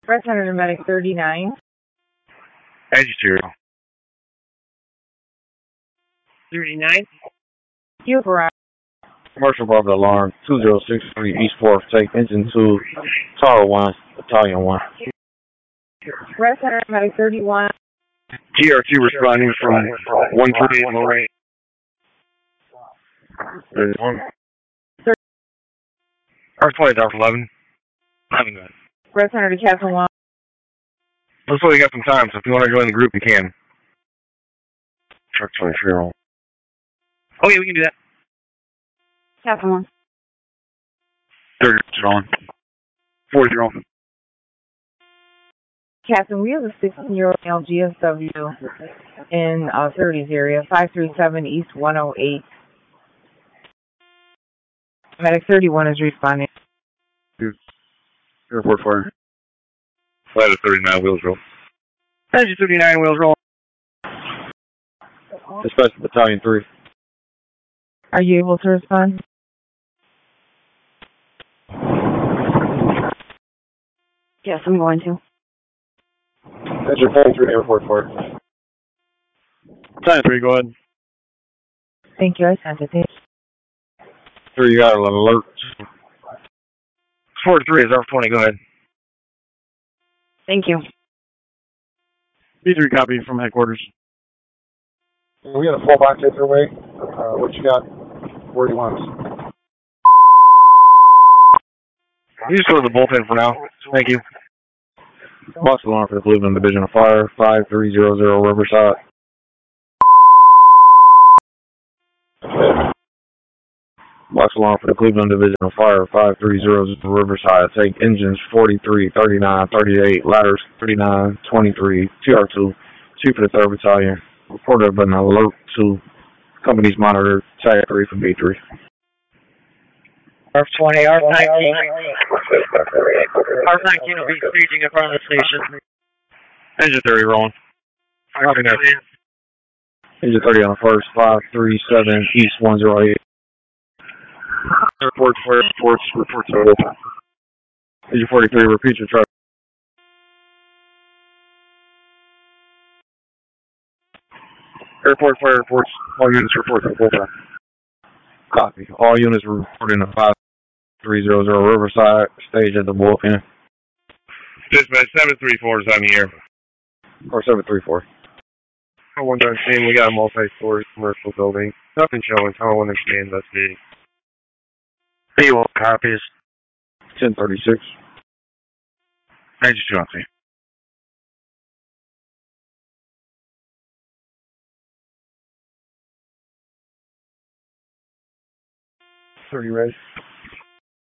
Red Senator Medic 39. Engine 0. 39. You for Commercial Bravo Alarm 2063 East 4th. Take engine 2, Tower 1, Battalion 1. Red Senator Medic 31. GR2 responding from 138 Lorraine. 31. R20 Alpha 11. Having that. Red Senator Captain 1. Looks like we got some time, so if you want to join the group, you can. Truck 23 roll. Oh, yeah, we can do that. Captain 1. 30 on. 40 on. Captain, we have a 16-year-old male GSW in 30s area, 537 East 108. Medic 31 is responding. Airport fire. Flight of 39 wheels roll. Engine 39 wheels roll. Dispatch to Battalion 3. Are you able to respond? Yes, I'm going to. Engine 43 airport fire. Battalion 3, go ahead. Thank you, I sent it. 3, you got an alert. 43 is R20, go ahead. Thank you. B3 copy from headquarters. We got a full box hit their way. What you got? Where do you want us? You just go to the bullpen for now. Thank you. Box alarm for the Cleveland Division of Fire, 5300 Riverside. Box alarm for the Cleveland Division of Fire, 5300 Riverside. Take engines 43, 39, 38, ladders 39, 23, TR2, 2 for the 3rd Battalion. Reported of an alert to company's monitor, tag 3 for B3. R20, R19. R19 will be staging in front of the station. Engine 30 rolling. Copy that. Engine 30 on the 1st, 537 East 108. Reports to the local. Engine 43, repeat your truck. Airport fire reports. All units report to the bullpen. Copy. All units report in the 5300 Riverside. Stage at the bullpen. Dispatch 734 is on the air. Or 734. Tower 1 understand we got a multi-story commercial building. Nothing showing. Tower 1 understand investigating. B1 copies. 1036. Engine 2 on scene. Ready?